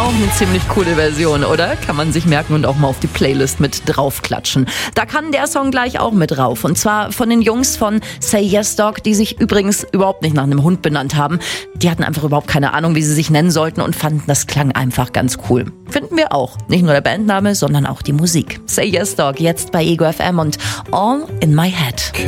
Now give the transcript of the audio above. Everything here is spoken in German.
Auch eine ziemlich coole Version, oder? Kann man sich merken und auch mal auf die Playlist mit draufklatschen. Da kann der Song gleich auch mit drauf. Und zwar von den Jungs von Say Yes Dog, die sich übrigens überhaupt nicht nach einem Hund benannt haben. Die hatten einfach überhaupt keine Ahnung, wie sie sich nennen sollten und fanden, das klang einfach ganz cool. Finden wir auch. Nicht nur der Bandname, sondern auch die Musik. Say Yes Dog, jetzt bei Ego FM und All in My Head.